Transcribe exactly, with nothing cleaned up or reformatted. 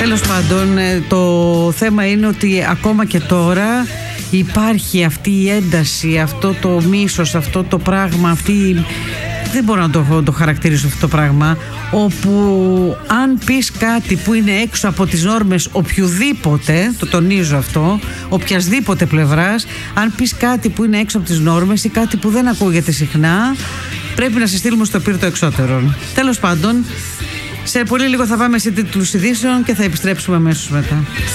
Τέλος πάντων, το θέμα είναι ότι ακόμα και τώρα υπάρχει αυτή η ένταση, αυτό το μίσος, αυτό το πράγμα, αυτή... δεν μπορώ να το, το χαρακτηρίσω αυτό το πράγμα, όπου αν πεις κάτι που είναι έξω από τις νόρμες οποιοδήποτε, το τονίζω αυτό, οποιασδήποτε πλευράς, αν πεις κάτι που είναι έξω από τις νόρμες ή κάτι που δεν ακούγεται συχνά, πρέπει να σε στείλουμε στο πύρτο εξώτερων. Τέλος πάντων, σε πολύ λίγο θα πάμε σε τίτλους ειδήσεων και θα επιστρέψουμε αμέσως μετά.